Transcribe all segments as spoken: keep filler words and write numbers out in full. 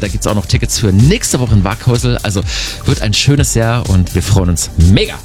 da gibt's auch noch Tickets für nächste Woche in Waghäusel. Also wird ein schönes Jahr und wir freuen uns mega.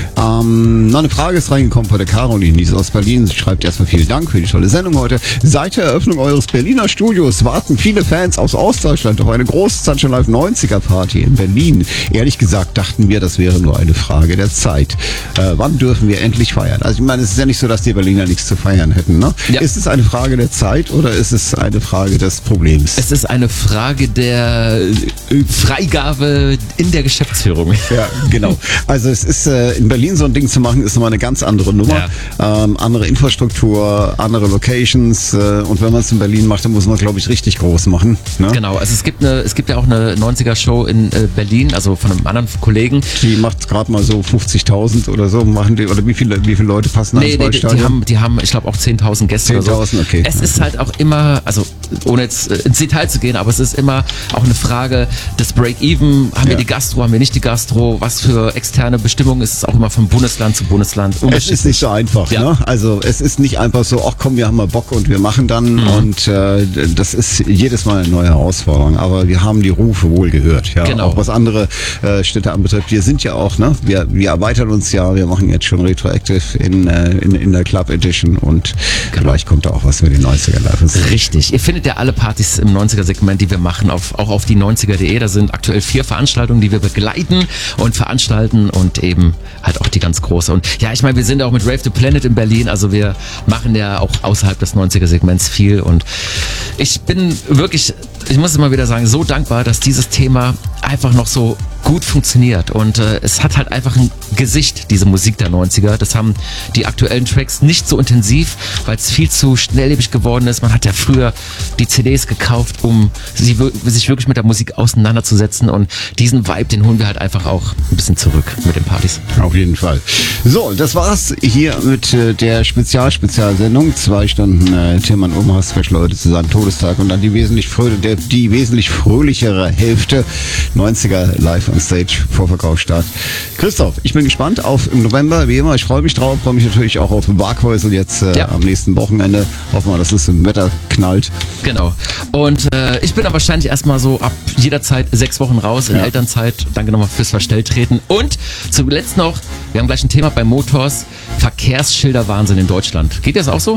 Ähm, noch eine Frage ist reingekommen von der Caroline, die ist aus Berlin. Sie schreibt erstmal vielen Dank für die tolle Sendung heute. Seit der Eröffnung eures Berliner Studios warten viele Fans aus Ostdeutschland auf eine große Sunshine Live neunziger Party in Berlin. Ehrlich gesagt dachten wir, das wäre nur eine Frage der Zeit. Äh, wann dürfen wir endlich feiern? Also ich meine, es ist ja nicht so, dass die Berliner nichts zu feiern hätten, ne? Ja. Ist es eine Frage der Zeit oder ist es eine Frage des Problems? Es ist eine Frage der äh, Freigabe in der Geschäftsführung. Ja, genau. Also es ist äh, in Berlin so ein Ding zu machen, ist nochmal eine ganz andere Nummer. Ja. Ähm, andere Infrastruktur, andere Locations. Äh, und wenn man es in Berlin macht, dann muss man es, glaube ich, richtig groß machen. Ne? Genau, also es gibt eine, es gibt ja auch eine neunziger-Show in äh, Berlin, also von einem anderen Kollegen. Die macht gerade mal so fünfzigtausend oder so. Machen die, oder wie viele, wie viele Leute passen nee, ans nee, Waldstadion? die haben, die haben, ich glaube, auch zehntausend Gäste zehntausend, oder so. Okay. Es ist halt auch immer, also ohne jetzt äh, ins Detail zu gehen, aber es ist immer auch eine Frage des Break-Even. Haben Ja. wir die Gastro, haben wir nicht die Gastro? Was für externe Bestimmungen ist es auch immer von Bundesland zu Bundesland? Es ist nicht so einfach, Ja. ne? Also es ist nicht einfach so, ach komm, wir haben mal Bock und wir machen dann. Mhm. Und äh, das ist jedes Mal eine neue Herausforderung. Aber wir haben die Rufe wohl gehört. Ja, Genau. auch was andere äh, Städte anbetrifft. Wir sind ja auch, ne? Wir, wir erweitern uns ja. Wir machen jetzt schon Retroactive in, äh, in, in der Club Edition und Genau. vielleicht kommt da auch was für die neunziger Live. Richtig. Ihr findet ja alle Partys im neunziger-Segment, die wir machen, auf, auch auf die neunziger punkt de. Da sind aktuell vier Veranstaltungen, die wir begleiten und veranstalten und eben halt auch die ganz große. Und ja, ich meine, wir sind auch mit Rave the Planet in Berlin, also wir machen ja auch außerhalb des neunziger-Segments viel und ich bin wirklich, ich muss immer wieder sagen, so dankbar, dass dieses Thema einfach noch so gut funktioniert und äh, es hat halt einfach ein Gesicht, diese Musik der neunziger. Das haben die aktuellen Tracks nicht so intensiv, weil es viel zu schnelllebig geworden ist. Man hat ja früher die C Ds gekauft, um sie, sich wirklich mit der Musik auseinanderzusetzen und diesen Vibe, den holen wir halt einfach auch ein bisschen zurück mit den Partys. Auf jeden Fall. So, das war's hier mit äh, der Spezial-Spezialsendung. Zwei Stunden äh, Tillmann Omas Special heute zu seinem Todestag und dann die wesentlich, frö der, die wesentlich fröhlichere Hälfte neunziger Live on Stage, Vorverkaufsstart. Christoph, ich bin gespannt auf im November, wie immer. Ich freue mich drauf, freue mich natürlich auch auf Waghäusel jetzt äh, Ja. am nächsten Wochenende. Hoffen wir, dass es im Wetter knallt. Genau. Und äh, ich bin dann wahrscheinlich erstmal so ab jederzeit sechs Wochen raus in Ja. Elternzeit. Danke nochmal fürs Verstelltreten. Und zuletzt noch, wir haben gleich ein Thema bei Motors, Verkehrsschilderwahnsinn in Deutschland. Geht das auch so?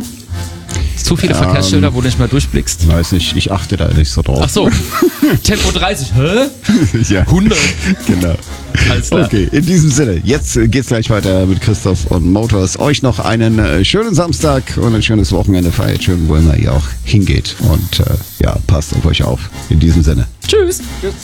Zu viele Ähm, Verkehrsschilder, wo du nicht mehr durchblickst? Weiß nicht, ich achte da nicht so drauf. Ach so, Tempo dreißig, hä? Ja. hundert. Genau. Alles klar. Okay, in diesem Sinne, jetzt äh, geht's gleich weiter mit Christoph und Motors. Euch noch einen äh, schönen Samstag und ein schönes Wochenende. Feiert schön, wo immer ihr auch hingeht. Und äh, ja, passt auf euch auf. In diesem Sinne. Tschüss.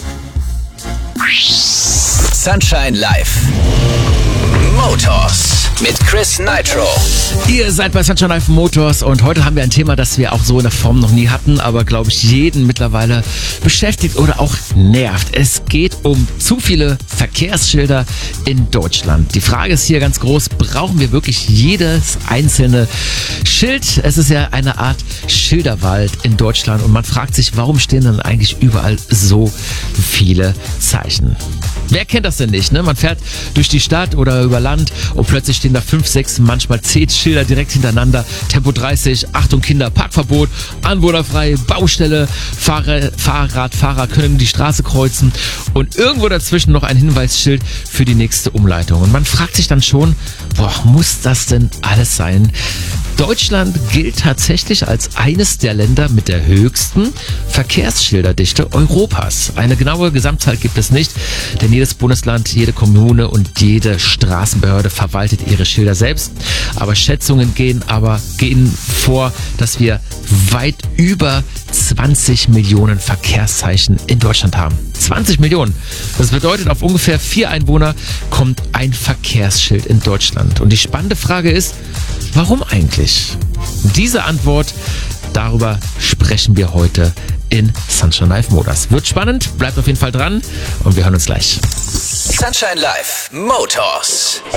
Sunshine Live. Motors mit Chris Nitro. Ihr seid bei Sunshine Live Motors und heute haben wir ein Thema, das wir auch so in der Form noch nie hatten, aber glaube ich jeden mittlerweile beschäftigt oder auch nervt. Es geht um zu viele Verkehrsschilder in Deutschland. Die Frage ist hier ganz groß, brauchen wir wirklich jedes einzelne Schild? Es ist ja eine Art Schilderwald in Deutschland und man fragt sich, warum stehen dann eigentlich überall so viele Zeichen? Wer kennt das denn nicht, ne? Man fährt durch die Stadt oder über Land und plötzlich stehen da fünf, sechs, manchmal zehn Schilder direkt hintereinander. Tempo dreißig, Achtung Kinder, Parkverbot, anwohnerfrei, Baustelle, Fahrer, Fahrradfahrer können die Straße kreuzen und irgendwo dazwischen noch ein Hinweisschild für die nächste Umleitung. Und man fragt sich dann schon, boah, muss das denn alles sein? Deutschland gilt tatsächlich als eines der Länder mit der höchsten Verkehrsschilderdichte Europas. Eine genaue Gesamtzahl gibt es nicht, denn jedes Bundesland, jede Kommune und jede Straßenbehörde verwaltet ihre Schilder selbst. Aber Schätzungen gehen aber gehen vor, dass wir weit über zwanzig Millionen Verkehrszeichen in Deutschland haben. zwanzig Millionen. Das bedeutet, auf ungefähr vier Einwohner kommt ein Verkehrsschild in Deutschland. Und die spannende Frage ist, warum eigentlich? Diese Antwort, darüber sprechen wir heute in Sunshine Live Motors. Wird spannend, bleibt auf jeden Fall dran und wir hören uns gleich. Sunshine Live Motors.